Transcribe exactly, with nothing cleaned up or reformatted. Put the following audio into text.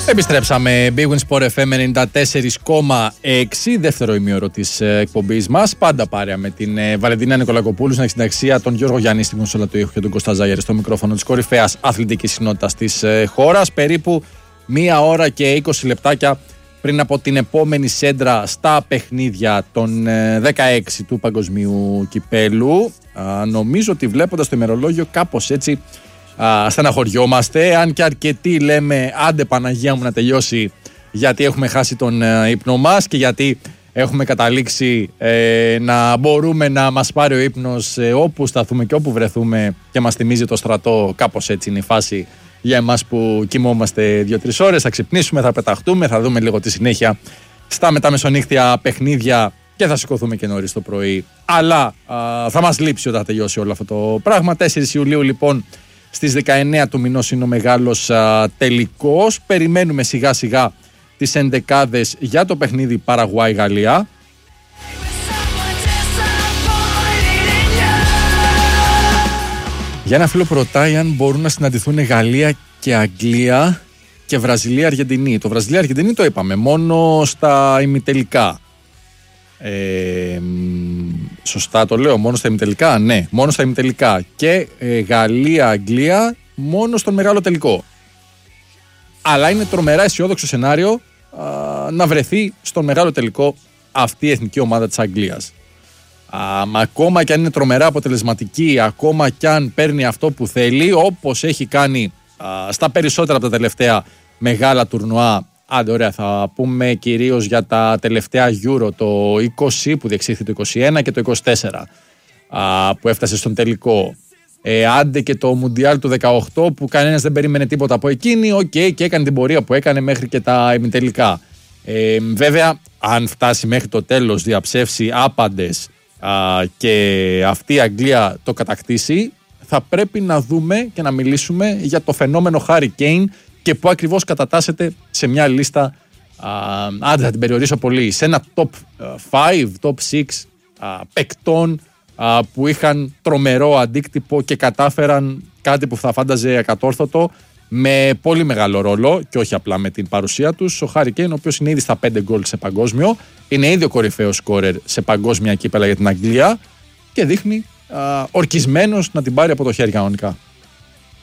Επιστρέψαμε. Big Win Sport εφ εμ ενενήντα τέσσερα κόμμα έξι, δεύτερο ημίωρο της εκπομπής μας. Πάντα παρέα με την Βαλεντίνα Νικολακοπούλου στην εξυνταξία, τον Γιώργο Γιάννη στην κονσόλα του ήχου και τον Κώστα Ζάγερη στο μικρόφωνο της κορυφαίας αθλητικής συνότητας της χώρας. Περίπου μία ώρα και είκοσι λεπτάκια πριν από την επόμενη σέντρα στα παιχνίδια των δεκαέξι του Παγκοσμίου Κυπέλου. Α, νομίζω ότι βλέποντας το ημερολόγιο κάπως έτσι α, στεναχωριόμαστε, αν και αρκετοί λέμε άντε Παναγία μου να τελειώσει, γιατί έχουμε χάσει τον ε, ύπνο μας και γιατί έχουμε καταλήξει ε, να μπορούμε να μας πάρει ο ύπνος ε, όπου σταθούμε και όπου βρεθούμε και μας θυμίζει το στρατό. Κάπως έτσι είναι η φάση για εμάς που κοιμόμαστε δύο-τρεις ώρες. Θα ξυπνήσουμε, θα πεταχτούμε, θα δούμε λίγο τη συνέχεια στα μεταμεσονύχτια παιχνίδια και θα σηκωθούμε και νωρίς το πρωί. Αλλά α, θα μας λείψει όταν τελειώσει όλο αυτό το πράγμα. τέσσερις Ιουλίου λοιπόν στις δεκαεννέα του μηνός είναι ο μεγάλος α, τελικός. Περιμένουμε σιγά σιγά τις ενδεκάδες για το παιχνίδι Παραγουάη-Γαλλία. Για ένα φίλο που ρωτάει αν μπορούν να συναντηθούν Γαλλία και Αγγλία και Βραζιλία-Αργεντινή. Το Βραζιλία-Αργεντινή το είπαμε μόνο στα ημιτελικά. Ε, σωστά το λέω, μόνο στα ημιτελικά. Ναι, μόνο στα ημιτελικά. Και ε, Γαλλία-Αγγλία μόνο στον μεγάλο τελικό. Αλλά είναι τρομερά αισιόδοξο σενάριο α, να βρεθεί στον μεγάλο τελικό αυτή η εθνική ομάδα της Αγγλίας. Α, ακόμα και αν είναι τρομερά αποτελεσματική, ακόμα και αν παίρνει αυτό που θέλει, όπως έχει κάνει α, στα περισσότερα από τα τελευταία μεγάλα τουρνουά. Άντε, ωραία, θα πούμε κυρίως για τα τελευταία Euro, το είκοσι που διεξήχθη το είκοσι ένα και το είκοσι τέσσερα α, που έφτασε στον τελικό. Ε, άντε και το Μουντιάλ του δεκαοκτώ που κανένας δεν περίμενε τίποτα από εκείνη, οκ, okay, και έκανε την πορεία που έκανε μέχρι και τα ημιτελικά. Ε, βέβαια, αν φτάσει μέχρι το τέλος, διαψεύσει άπαντες α, και αυτή η Αγγλία το κατακτήσει, θα πρέπει να δούμε και να μιλήσουμε για το φαινόμενο Harry Kane και που ακριβώς κατατάσσεται σε μια λίστα, άντε θα την περιορίσω πολύ, σε ένα top πέντε, top έξι α, παικτών α, που είχαν τρομερό αντίκτυπο και κατάφεραν κάτι που θα φάνταζε ακατόρθωτο με πολύ μεγάλο ρόλο και όχι απλά με την παρουσία τους. Ο Harry Kane, ο οποίος είναι ήδη στα πέντε γκολ σε παγκόσμιο, είναι ήδη ο κορυφαίος σκόρερ σε παγκόσμια κύπελα για την Αγγλία και δείχνει α, ορκισμένος να την πάρει από το χέρι κανονικά.